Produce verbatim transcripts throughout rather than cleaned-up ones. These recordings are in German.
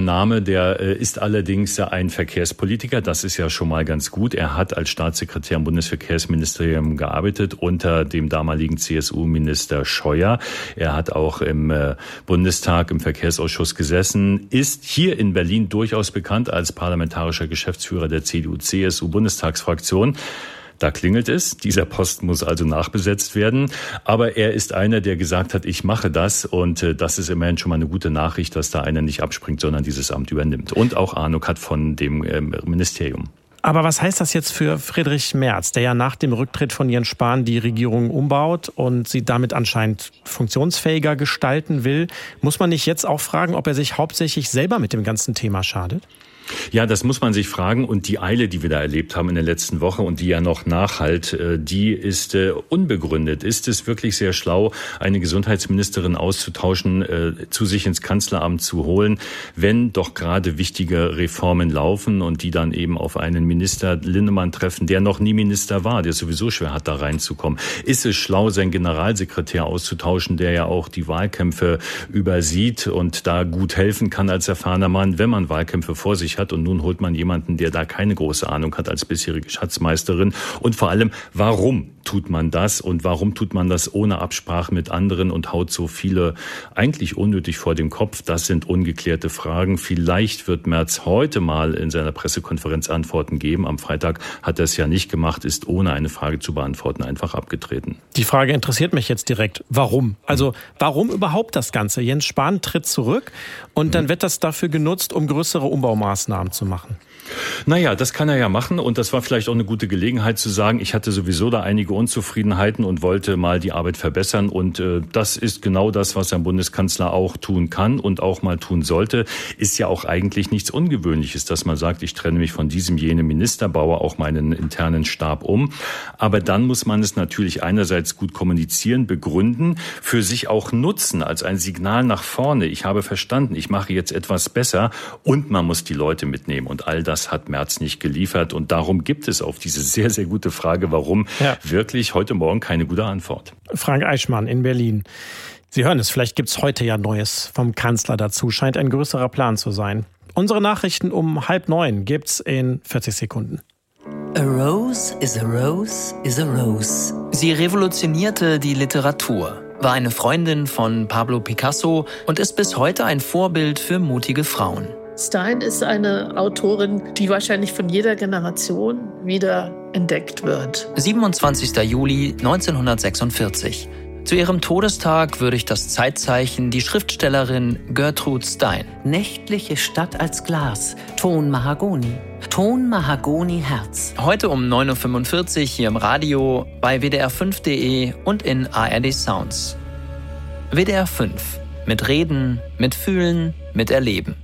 Name, der ist allerdings ein Verkehrspolitiker. Das ist ja schon mal ganz gut. Er hat als Staatssekretär im Bundesverkehrsministerium gearbeitet unter dem damaligen C S U-Minister Scheuer. Er hat auch im Bundestag im Verkehrsausschuss gesessen, ist hier in Berlin durchaus bekannt als parlamentarischer Geschäftsführer der C D U-C S U-Bundestagsfraktion. Da klingelt es. Dieser Posten muss also nachbesetzt werden. Aber er ist einer, der gesagt hat, ich mache das. Und äh, das ist immerhin schon mal eine gute Nachricht, dass da einer nicht abspringt, sondern dieses Amt übernimmt. Und auch Ahnung hat von dem ähm, Ministerium. Aber was heißt das jetzt für Friedrich Merz, der ja nach dem Rücktritt von Jens Spahn die Regierung umbaut und sie damit anscheinend funktionsfähiger gestalten will? Muss man nicht jetzt auch fragen, ob er sich hauptsächlich selber mit dem ganzen Thema schadet? Ja, das muss man sich fragen. Und die Eile, die wir da erlebt haben in der letzten Woche und die ja noch nachhalt, die ist unbegründet. Ist es wirklich sehr schlau, eine Gesundheitsministerin auszutauschen, zu sich ins Kanzleramt zu holen, wenn doch gerade wichtige Reformen laufen und die dann eben auf einen Minister Linnemann treffen, der noch nie Minister war, der sowieso schwer hat, da reinzukommen? Ist es schlau, seinen Generalsekretär auszutauschen, der ja auch die Wahlkämpfe übersieht und da gut helfen kann als erfahrener Mann, wenn man Wahlkämpfe vor sich hat, und nun holt man jemanden, der da keine große Ahnung hat als bisherige Schatzmeisterin. Und vor allem, warum tut man das und warum tut man das ohne Absprache mit anderen und haut so viele eigentlich unnötig vor den Kopf? Das sind ungeklärte Fragen. Vielleicht wird Merz heute mal in seiner Pressekonferenz Antworten geben. Am Freitag hat er es ja nicht gemacht, ist ohne eine Frage zu beantworten einfach abgetreten. Die Frage interessiert mich jetzt direkt. Warum? Also warum überhaupt das Ganze? Jens Spahn tritt zurück und dann wird das dafür genutzt, um größere Umbaumaßnahmen zu machen. Naja, das kann er ja machen und das war vielleicht auch eine gute Gelegenheit zu sagen, ich hatte sowieso da einige Unzufriedenheiten und wollte mal die Arbeit verbessern und äh, das ist genau das, was ein Bundeskanzler auch tun kann und auch mal tun sollte. Ist ja auch eigentlich nichts Ungewöhnliches, dass man sagt, ich trenne mich von diesem, jenem Minister, baue auch meinen internen Stab um. Aber dann muss man es natürlich einerseits gut kommunizieren, begründen, für sich auch nutzen als ein Signal nach vorne. Ich habe verstanden, ich mache jetzt etwas besser und man muss die Leute mitnehmen und all das Das hat Merz nicht geliefert und darum gibt es auf diese sehr, sehr gute Frage, warum, ja. wirklich heute Morgen keine gute Antwort. Frank Eichmann in Berlin. Sie hören es, vielleicht gibt es heute ja Neues vom Kanzler dazu. Scheint ein größerer Plan zu sein. Unsere Nachrichten um halb neun gibt's in vierzig Sekunden. A rose is a rose is a rose. Sie revolutionierte die Literatur, war eine Freundin von Pablo Picasso und ist bis heute ein Vorbild für mutige Frauen. Stein ist eine Autorin, die wahrscheinlich von jeder Generation wieder entdeckt wird. siebenundzwanzigster Juli neunzehnhundertsechsundvierzig. Zu ihrem Todestag würdigt das Zeitzeichen die Schriftstellerin Gertrude Stein. Nächtliche Stadt als Glas, Ton Mahagoni, Ton Mahagoni Herz. Heute um neun Uhr fünfundvierzig hier im Radio, bei W D R fünf Punkt de und in A R D Sounds. W D R fünf. Mit Reden, mit Fühlen, mit Erleben.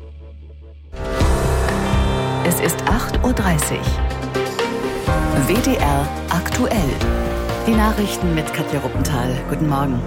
Es ist acht Uhr dreißig. W D R aktuell. Die Nachrichten mit Katja Ruppenthal. Guten Morgen.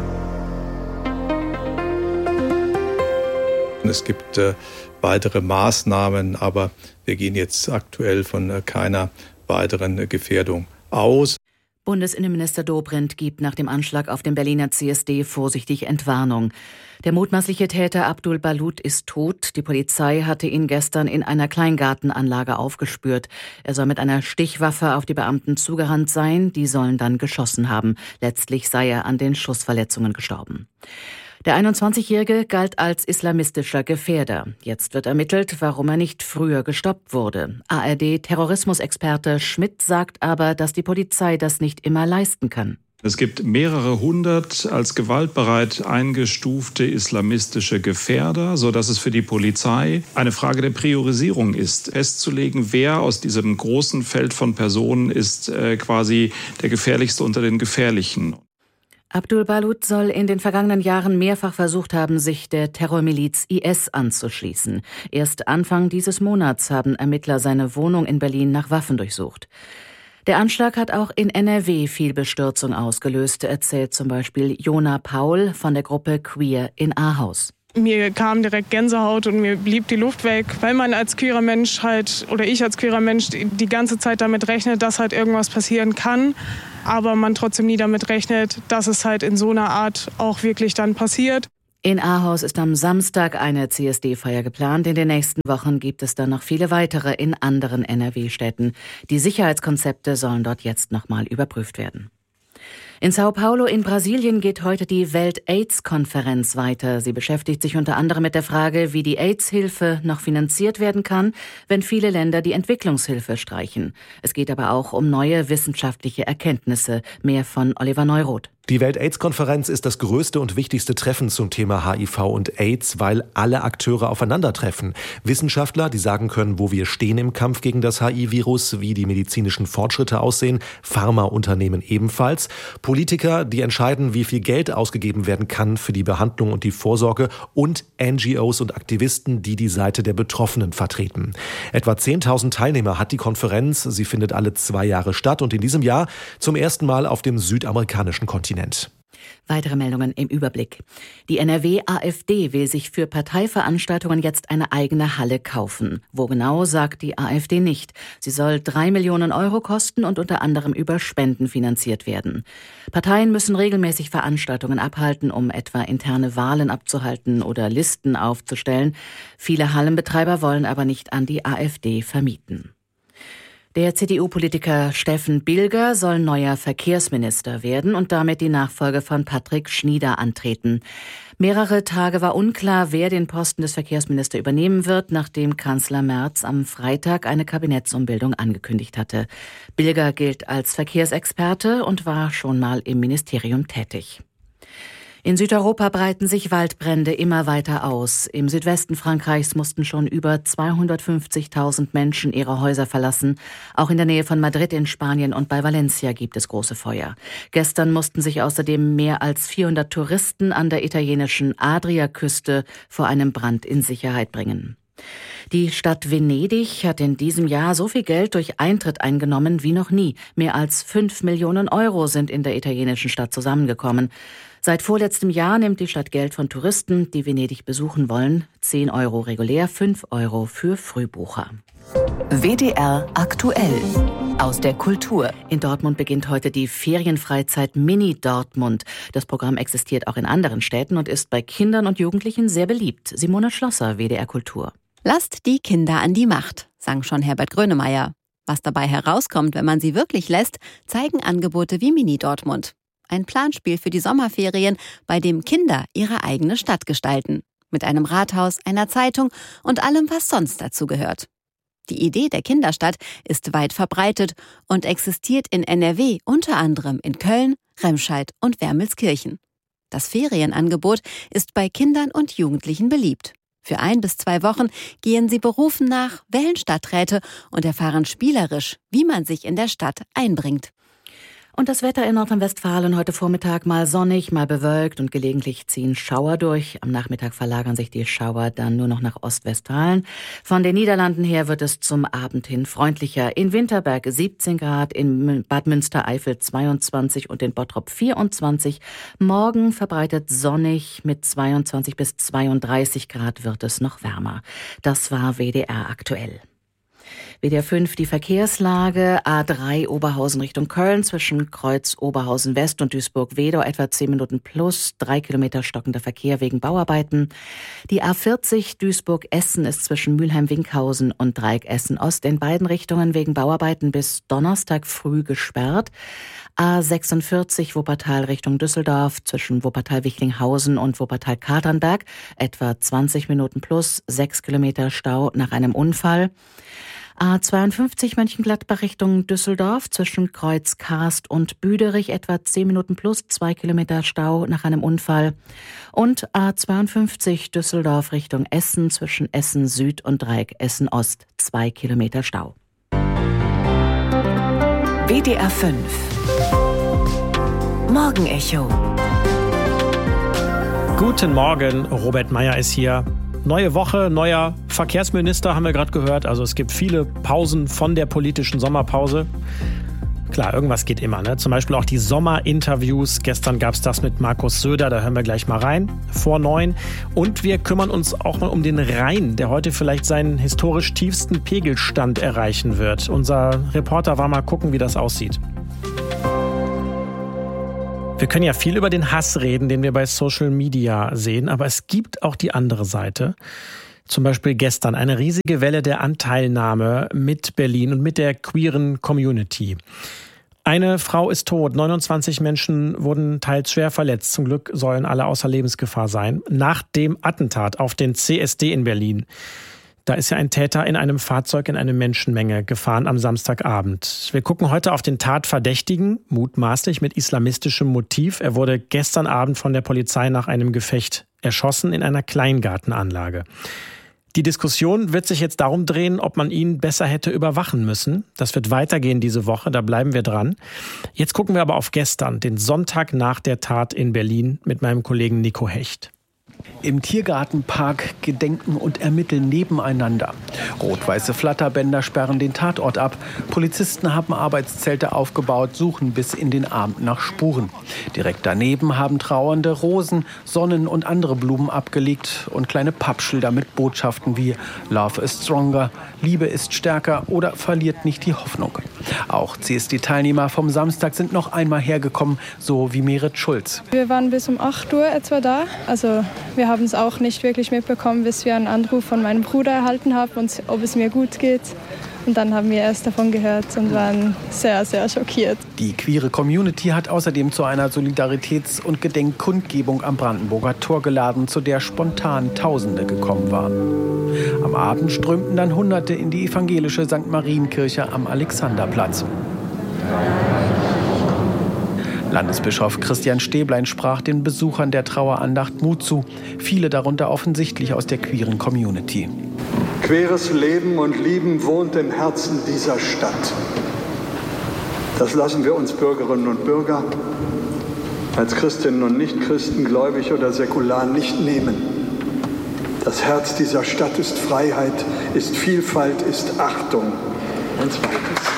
Es gibt äh, weitere Maßnahmen, aber wir gehen jetzt aktuell von äh, keiner weiteren äh, Gefährdung aus. Bundesinnenminister Dobrindt gibt nach dem Anschlag auf den Berliner C S D vorsichtig Entwarnung. Der mutmaßliche Täter Abdul Balut ist tot. Die Polizei hatte ihn gestern in einer Kleingartenanlage aufgespürt. Er soll mit einer Stichwaffe auf die Beamten zugerannt sein. Die sollen dann geschossen haben. Letztlich sei er an den Schussverletzungen gestorben. Der einundzwanzigjährige galt als islamistischer Gefährder. Jetzt wird ermittelt, warum er nicht früher gestoppt wurde. A R D-Terrorismusexperte Schmidt sagt aber, dass die Polizei das nicht immer leisten kann. Es gibt mehrere hundert als gewaltbereit eingestufte islamistische Gefährder, sodass es für die Polizei eine Frage der Priorisierung ist, festzulegen, wer aus diesem großen Feld von Personen ist äh, quasi der gefährlichste unter den Gefährlichen. Abdul Balut soll in den vergangenen Jahren mehrfach versucht haben, sich der Terrormiliz I S anzuschließen. Erst Anfang dieses Monats haben Ermittler seine Wohnung in Berlin nach Waffen durchsucht. Der Anschlag hat auch in N R W viel Bestürzung ausgelöst, erzählt zum Beispiel Jona Paul von der Gruppe Queer in Ahaus. Mir kam direkt Gänsehaut und mir blieb die Luft weg, weil man als queerer Mensch halt, oder ich als queerer Mensch, die ganze Zeit damit rechnet, dass halt irgendwas passieren kann, aber man trotzdem nie damit rechnet, dass es halt in so einer Art auch wirklich dann passiert. In Ahaus ist am Samstag eine C S D-Feier geplant. In den nächsten Wochen gibt es dann noch viele weitere in anderen N R W-Städten. Die Sicherheitskonzepte sollen dort jetzt nochmal überprüft werden. In Sao Paulo in Brasilien geht heute die Welt-AIDS-Konferenz weiter. Sie beschäftigt sich unter anderem mit der Frage, wie die AIDS-Hilfe noch finanziert werden kann, wenn viele Länder die Entwicklungshilfe streichen. Es geht aber auch um neue wissenschaftliche Erkenntnisse. Mehr von Oliver Neuroth. Die Welt-AIDS-Konferenz ist das größte und wichtigste Treffen zum Thema H I V und AIDS, weil alle Akteure aufeinandertreffen. Wissenschaftler, die sagen können, wo wir stehen im Kampf gegen das H I V-Virus, wie die medizinischen Fortschritte aussehen, Pharmaunternehmen ebenfalls. Politiker, die entscheiden, wie viel Geld ausgegeben werden kann für die Behandlung und die Vorsorge, und N G Os und Aktivisten, die die Seite der Betroffenen vertreten. Etwa zehntausend Teilnehmer hat die Konferenz. Sie findet alle zwei Jahre statt und in diesem Jahr zum ersten Mal auf dem südamerikanischen Kontinent. Weitere Meldungen im Überblick. Die N R W A f D will sich für Parteiveranstaltungen jetzt eine eigene Halle kaufen. Wo genau, sagt die A f D nicht. Sie soll drei Millionen Euro kosten und unter anderem über Spenden finanziert werden. Parteien müssen regelmäßig Veranstaltungen abhalten, um etwa interne Wahlen abzuhalten oder Listen aufzustellen. Viele Hallenbetreiber wollen aber nicht an die A f D vermieten. Der C D U-Politiker Steffen Bilger soll neuer Verkehrsminister werden und damit die Nachfolge von Patrick Schnieder antreten. Mehrere Tage war unklar, wer den Posten des Verkehrsministers übernehmen wird, nachdem Kanzler Merz am Freitag eine Kabinettsumbildung angekündigt hatte. Bilger gilt als Verkehrsexperte und war schon mal im Ministerium tätig. In Südeuropa breiten sich Waldbrände immer weiter aus. Im Südwesten Frankreichs mussten schon über zweihundertfünfzigtausend Menschen ihre Häuser verlassen. Auch in der Nähe von Madrid in Spanien und bei Valencia gibt es große Feuer. Gestern mussten sich außerdem mehr als vierhundert Touristen an der italienischen Adriaküste vor einem Brand in Sicherheit bringen. Die Stadt Venedig hat in diesem Jahr so viel Geld durch Eintritt eingenommen wie noch nie. Mehr als fünf Millionen Euro sind in der italienischen Stadt zusammengekommen. Seit vorletztem Jahr nimmt die Stadt Geld von Touristen, die Venedig besuchen wollen. zehn Euro regulär, fünf Euro für Frühbucher. W D R aktuell. Aus der Kultur. In Dortmund beginnt heute die Ferienfreizeit Mini Dortmund. Das Programm existiert auch in anderen Städten und ist bei Kindern und Jugendlichen sehr beliebt. Simone Schlosser, W D R Kultur. Lasst die Kinder an die Macht, sang schon Herbert Grönemeyer. Was dabei herauskommt, wenn man sie wirklich lässt, zeigen Angebote wie Mini Dortmund. Ein Planspiel für die Sommerferien, bei dem Kinder ihre eigene Stadt gestalten. Mit einem Rathaus, einer Zeitung und allem, was sonst dazu gehört. Die Idee der Kinderstadt ist weit verbreitet und existiert in N R W unter anderem in Köln, Remscheid und Wermelskirchen. Das Ferienangebot ist bei Kindern und Jugendlichen beliebt. Für ein bis zwei Wochen gehen sie Berufen nach, wählen Stadträte und erfahren spielerisch, wie man sich in der Stadt einbringt. Und das Wetter in Nordrhein-Westfalen heute Vormittag mal sonnig, mal bewölkt und gelegentlich ziehen Schauer durch. Am Nachmittag verlagern sich die Schauer dann nur noch nach Ostwestfalen. Von den Niederlanden her wird es zum Abend hin freundlicher. In Winterberg siebzehn Grad, in Bad Münstereifel zweiundzwanzig und in Bottrop vierundzwanzig. Morgen verbreitet sonnig, mit zweiundzwanzig bis zweiunddreißig Grad wird es noch wärmer. Das war W D R aktuell. W D R fünf die Verkehrslage. A drei Oberhausen Richtung Köln zwischen Kreuz Oberhausen West und Duisburg-Wedau etwa zehn Minuten plus, drei Kilometer stockender Verkehr wegen Bauarbeiten. Die A vierzig Duisburg-Essen ist zwischen Mülheim-Winkhausen und Dreieck Essen-Ost in beiden Richtungen wegen Bauarbeiten bis Donnerstag früh gesperrt. A sechsundvierzig Wuppertal Richtung Düsseldorf zwischen Wuppertal-Wichlinghausen und Wuppertal-Katernberg etwa zwanzig Minuten plus, sechs Kilometer Stau nach einem Unfall. A zweiundfünfzig Mönchengladbach Richtung Düsseldorf zwischen Kreuz Karst und Büderich etwa zehn Minuten plus, zwei Kilometer Stau nach einem Unfall. Und A zweiundfünfzig Düsseldorf Richtung Essen zwischen Essen Süd und Dreieck Essen Ost, zwei Kilometer Stau. W D R fünf Morgenecho. Guten Morgen, Robert Meyer ist hier. Neue Woche, neuer Verkehrsminister haben wir gerade gehört. Also es gibt viele Pausen von der politischen Sommerpause. Klar, irgendwas geht immer, ne? Zum Beispiel auch die Sommerinterviews. Gestern gab es das mit Markus Söder, da hören wir gleich mal rein, vor neun. Und wir kümmern uns auch mal um den Rhein, der heute vielleicht seinen historisch tiefsten Pegelstand erreichen wird. Unser Reporter war mal gucken, wie das aussieht. Wir können ja viel über den Hass reden, den wir bei Social Media sehen, aber es gibt auch die andere Seite. Zum Beispiel gestern eine riesige Welle der Anteilnahme mit Berlin und mit der queeren Community. Eine Frau ist tot, neunundzwanzig Menschen wurden teils schwer verletzt. Zum Glück sollen alle außer Lebensgefahr sein. Nach dem Attentat auf den C S D in Berlin. Da ist ja ein Täter in einem Fahrzeug in eine Menschenmenge gefahren am Samstagabend. Wir gucken heute auf den Tatverdächtigen, mutmaßlich mit islamistischem Motiv. Er wurde gestern Abend von der Polizei nach einem Gefecht erschossen in einer Kleingartenanlage. Die Diskussion wird sich jetzt darum drehen, ob man ihn besser hätte überwachen müssen. Das wird weitergehen diese Woche, da bleiben wir dran. Jetzt gucken wir aber auf gestern, den Sonntag nach der Tat in Berlin mit meinem Kollegen Nico Hecht. Im Tiergartenpark gedenken und ermitteln nebeneinander. Rot-weiße Flatterbänder sperren den Tatort ab. Polizisten haben Arbeitszelte aufgebaut, suchen bis in den Abend nach Spuren. Direkt daneben haben Trauernde Rosen, Sonnen und andere Blumen abgelegt und kleine Pappschilder mit Botschaften wie Love is stronger, Liebe ist stärker oder verliert nicht die Hoffnung. Auch C S D-Teilnehmer vom Samstag sind noch einmal hergekommen, so wie Merit Schulz. Wir waren bis um acht Uhr etwa da. Also wir haben es auch nicht wirklich mitbekommen, bis wir einen Anruf von meinem Bruder erhalten haben, und ob es mir gut geht. Und dann haben wir erst davon gehört und waren sehr, sehr schockiert. Die queere Community hat außerdem zu einer Solidaritäts- und Gedenkkundgebung am Brandenburger Tor geladen, zu der spontan Tausende gekommen waren. Am Abend strömten dann Hunderte in die evangelische Sankt Marienkirche am Alexanderplatz. Landesbischof Christian Stäblein sprach den Besuchern der Trauerandacht Mut zu, viele darunter offensichtlich aus der queeren Community. Queeres Leben und Lieben wohnt im Herzen dieser Stadt. Das lassen wir uns Bürgerinnen und Bürger als Christinnen und Nichtchristen, gläubig oder säkular, nicht nehmen. Das Herz dieser Stadt ist Freiheit, ist Vielfalt, ist Achtung. Und zweites.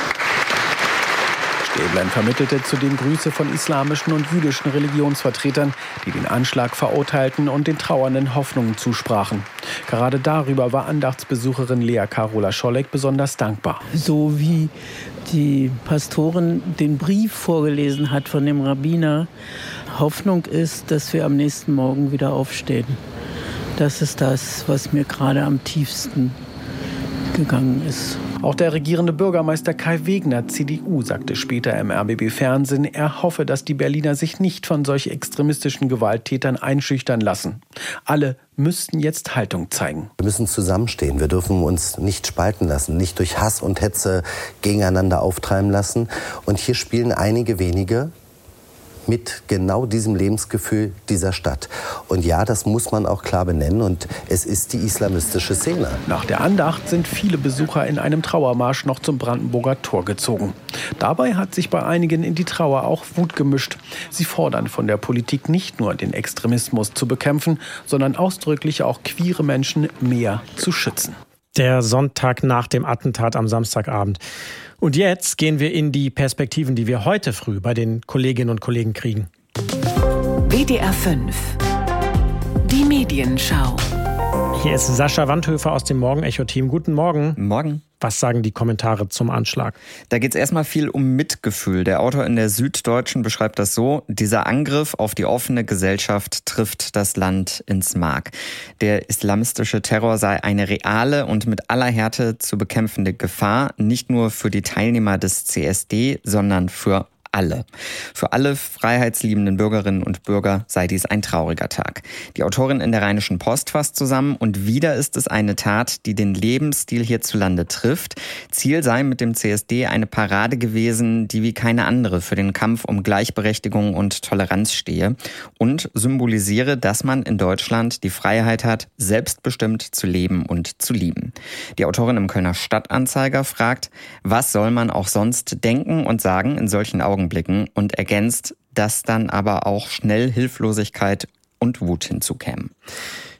Stäblein vermittelte zudem Grüße von islamischen und jüdischen Religionsvertretern, die den Anschlag verurteilten und den Trauernden Hoffnungen zusprachen. Gerade darüber war Andachtsbesucherin Lea Carola Scholleck besonders dankbar. So wie die Pastorin den Brief vorgelesen hat von dem Rabbiner, Hoffnung ist, dass wir am nächsten Morgen wieder aufstehen. Das ist das, was mir gerade am tiefsten gegangen ist. Auch der regierende Bürgermeister Kai Wegner, C D U, sagte später im R B B-Fernsehen, er hoffe, dass die Berliner sich nicht von solch extremistischen Gewalttätern einschüchtern lassen. Alle müssten jetzt Haltung zeigen. Wir müssen zusammenstehen. Wir dürfen uns nicht spalten lassen, nicht durch Hass und Hetze gegeneinander auftreiben lassen. Und hier spielen einige wenige mit genau diesem Lebensgefühl dieser Stadt. Und ja, das muss man auch klar benennen, und es ist die islamistische Szene. Nach der Andacht sind viele Besucher in einem Trauermarsch noch zum Brandenburger Tor gezogen. Dabei hat sich bei einigen in die Trauer auch Wut gemischt. Sie fordern von der Politik nicht nur, den Extremismus zu bekämpfen, sondern ausdrücklich auch queere Menschen mehr zu schützen. Der Sonntag nach dem Attentat am Samstagabend. Und jetzt gehen wir in die Perspektiven, die wir heute früh bei den Kolleginnen und Kollegen kriegen. W D R fünf. Die Medienschau. Hier ist Sascha Wandhöfer aus dem Morgen-Echo-Team. Guten Morgen. Morgen. Was sagen die Kommentare zum Anschlag? Da geht es erstmal viel um Mitgefühl. Der Autor in der Süddeutschen beschreibt das so: Dieser Angriff auf die offene Gesellschaft trifft das Land ins Mark. Der islamistische Terror sei eine reale und mit aller Härte zu bekämpfende Gefahr, nicht nur für die Teilnehmer des C S D, sondern für alle. Für alle freiheitsliebenden Bürgerinnen und Bürger sei dies ein trauriger Tag. Die Autorin in der Rheinischen Post fasst zusammen: Und wieder ist es eine Tat, die den Lebensstil hierzulande trifft. Ziel sei mit dem C S D eine Parade gewesen, die wie keine andere für den Kampf um Gleichberechtigung und Toleranz stehe und symbolisiere, dass man in Deutschland die Freiheit hat, selbstbestimmt zu leben und zu lieben. Die Autorin im Kölner Stadtanzeiger fragt, was soll man auch sonst denken und sagen in solchen Augenblicken, und ergänzt, dass dann aber auch schnell Hilflosigkeit und Wut hinzukämen.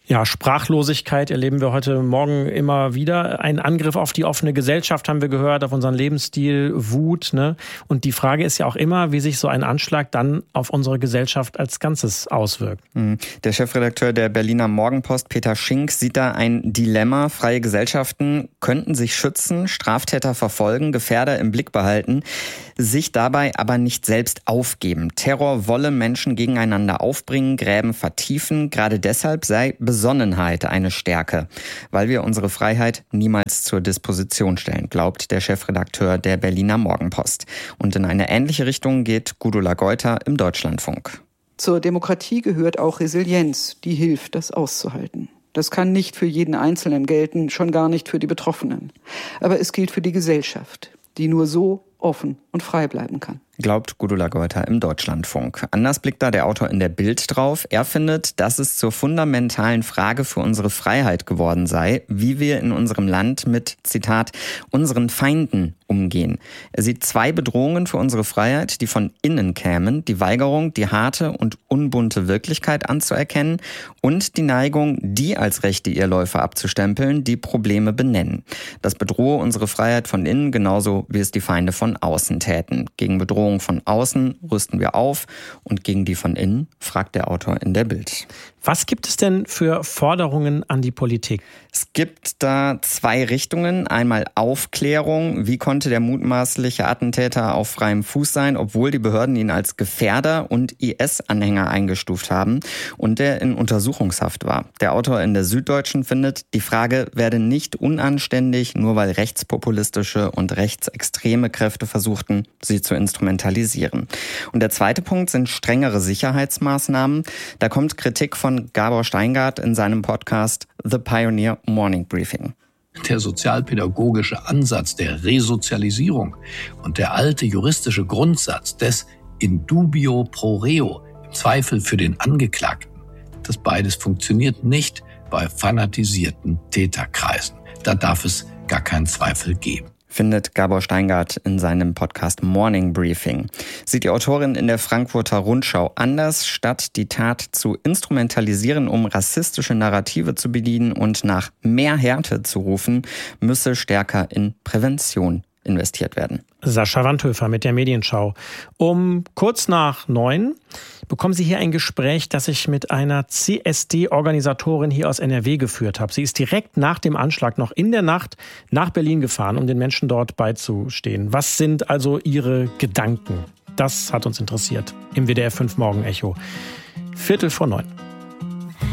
Ja, Sprachlosigkeit erleben wir heute Morgen immer wieder. Ein Angriff auf die offene Gesellschaft haben wir gehört, auf unseren Lebensstil, Wut. Ne? Und die Frage ist ja auch immer, wie sich so ein Anschlag dann auf unsere Gesellschaft als Ganzes auswirkt. Der Chefredakteur der Berliner Morgenpost, Peter Schink, sieht da ein Dilemma. Freie Gesellschaften könnten sich schützen, Straftäter verfolgen, Gefährder im Blick behalten, sich dabei aber nicht selbst aufgeben. Terror wolle Menschen gegeneinander aufbringen, Gräben vertiefen. Gerade deshalb sei Besonnenheit eine Stärke, weil wir unsere Freiheit niemals zur Disposition stellen, glaubt der Chefredakteur der Berliner Morgenpost. Und in eine ähnliche Richtung geht Gudula Geuter im Deutschlandfunk. Zur Demokratie gehört auch Resilienz, die hilft, das auszuhalten. Das kann nicht für jeden Einzelnen gelten, schon gar nicht für die Betroffenen. Aber es gilt für die Gesellschaft, die nur so offen und frei bleiben kann. Glaubt Gudula Geuter im Deutschlandfunk. Anders blickt da der Autor in der Bild drauf. Er findet, dass es zur fundamentalen Frage für unsere Freiheit geworden sei, wie wir in unserem Land mit, Zitat, unseren Feinden umgehen. Er sieht zwei Bedrohungen für unsere Freiheit, die von innen kämen, die Weigerung, die harte und unbunte Wirklichkeit anzuerkennen und die Neigung, die als rechte Irrläufe abzustempeln, die Probleme benennen. Das bedrohe unsere Freiheit von innen genauso, wie es die Feinde von außen täten. Gegen Bedrohung von außen rüsten wir auf und gegen die von innen, fragt der Autor in der Bild. Was gibt es denn für Forderungen an die Politik? Es gibt da zwei Richtungen. Einmal Aufklärung. Wie konnte der mutmaßliche Attentäter auf freiem Fuß sein, obwohl die Behörden ihn als Gefährder und I S-Anhänger eingestuft haben und der in Untersuchungshaft war? Der Autor in der Süddeutschen findet, die Frage werde nicht unanständig, nur weil rechtspopulistische und rechtsextreme Kräfte versuchten, sie zu instrumentalisieren. Und der zweite Punkt sind strengere Sicherheitsmaßnahmen. Da kommt Kritik von Gabor Steingart in seinem Podcast The Pioneer Morning Briefing. Der sozialpädagogische Ansatz der Resozialisierung und der alte juristische Grundsatz des in dubio pro reo, im Zweifel für den Angeklagten, das beides funktioniert nicht bei fanatisierten Täterkreisen. Da darf es gar keinen Zweifel geben. Findet Gabor Steingart in seinem Podcast Morning Briefing. Sieht die Autorin in der Frankfurter Rundschau anders, statt die Tat zu instrumentalisieren, um rassistische Narrative zu bedienen und nach mehr Härte zu rufen, müsse stärker in Prävention investiert werden. Sascha Wandhöfer mit der Medienschau. Um kurz nach neun bekommen Sie hier ein Gespräch, das ich mit einer C S D-Organisatorin hier aus N R W geführt habe. Sie ist direkt nach dem Anschlag noch in der Nacht nach Berlin gefahren, um den Menschen dort beizustehen. Was sind also Ihre Gedanken? Das hat uns interessiert im W D R fünf Morgen Echo. Viertel vor neun.